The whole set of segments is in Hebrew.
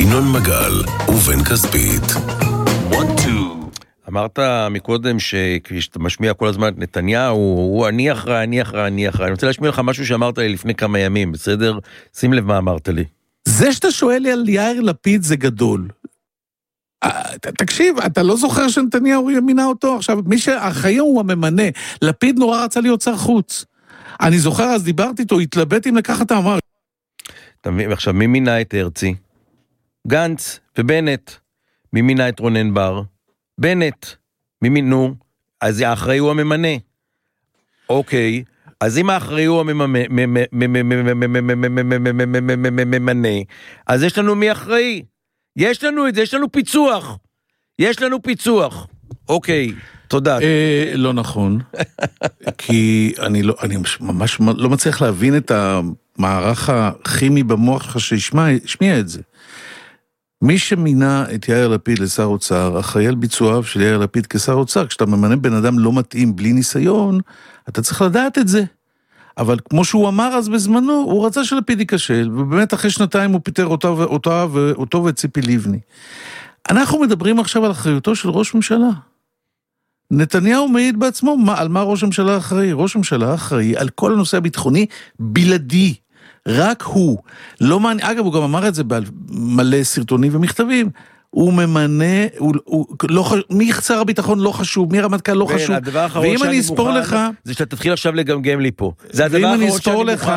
ינון מגל ובן כספית. אמרת מקודם שאתה משמיע כל הזמן את נתניהו, הוא אני אחראי. אני רוצה להשמיע לך משהו שאמרת לי לפני כמה ימים, בסדר? שים לב מה אמרת לי. זה שאתה שואל לי על יאיר לפיד זה גדול. תקשיב, אתה לא זוכר שנתניהו ימינה אותו? עכשיו, מי שהחיום הוא הממנה. לפיד נורא רצה להיות שר חוץ. אני זוכר, אז דיברתי איתו, התלבט אם לקחת אמר. עכשיו, מי מינה את הרצי? גנץ ובנט. מי מינה את רונן בר? בנט. מי מינו? אז האחראי הוא הממנה. אוקיי, אז אם האחראי הוא הממנה, אז יש לנו מי אחראי? יש לנו את זה, יש לנו פיצוח. אוקיי, תודה. לא נכון. כי אני ממש לא מצליח להבין את המערך הכימי במוח שהשמיע את זה. מי שמינה את יאיר לפיד לשר אוצר, אחראי על ביצועיו של יאיר לפיד כשר אוצר. כשאתה ממנה בן אדם לא מתאים בלי ניסיון, אתה צריך לדעת את זה. אבל כמו שהוא אמר אז בזמנו, הוא רצה שלפיד ייכשל, ובאמת אחרי שנתיים הוא פיטר אותו וציפי לבני. אנחנו מדברים עכשיו על אחריותו של ראש ממשלה. נתניהו מעיד בעצמו על מה ראש הממשלה אחראי. ראש הממשלה אחראי על כל הנושא הביטחוני בלעדי. רק הוא. לא מעניין, אגב, הוא גם אמר את זה במלא סרטונים ומכתבים. הוא ממנה, מי שר הביטחון לא חשוב, מי רמטכ"ל לא חשוב. ואם אני אספור לך, זה שאתה תתחיל עכשיו לגמגם לי פה. ואם אני אספור לך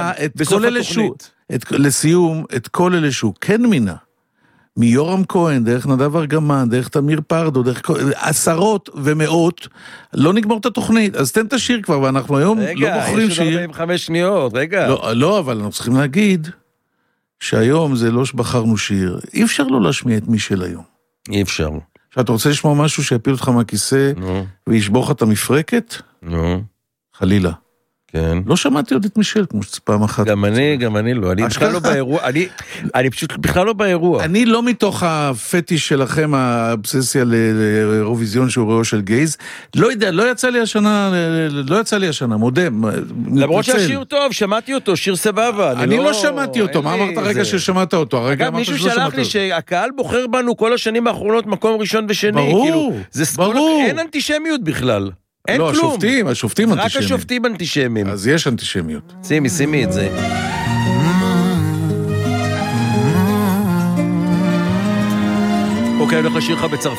לסיום, את כל אלה שהוא כן מינה, מיורם כהן, דרך נדב ארגמן, דרך תמיר פרדו, דרך עשרות ומאות, לא נגמור את התוכנית. אז תן את השיר כבר, ואנחנו היום לא בוחרים שיר. רגע, יש 45 שניות, רגע. לא, אבל אנחנו צריכים להגיד שהיום זה לא שבחרנו שיר. אי אפשר לא להשמיע את מי של היום. אי אפשר. שאתה רוצה לשמוע משהו שיפיל אותך מהכיסא וישבור לך את המפרקת? חלילה. כן. לא שמעתי עוד את מישל, כמו שפעם אחת. גם אני לא. אני בכלל לא באירוע. אני פשוט בכלל לא באירוע. אני לא מתוך הפטיש שלכם, האובססיה לאירוויזיון שהוא ראו של גייז. לא יודע, לא יצא לי השנה, מודה. למרות שהשיר טוב, שמעתי אותו, שיר סבבה. אני לא שמעתי אותו, מה אמרת רגע ששמעת אותו? אגב, מישהו שלח לי שהקהל בוחר בנו כל השנים האחרונות מקום ראשון ושני. ברור. אין אנטישמיות בכלל. אין לא, כלום. השופטים אנטישמים. רק השופטים אנטישמים. אז יש אנטישמיות. שימי את זה. אוקיי, אני הולך לשיר לך בצרפת.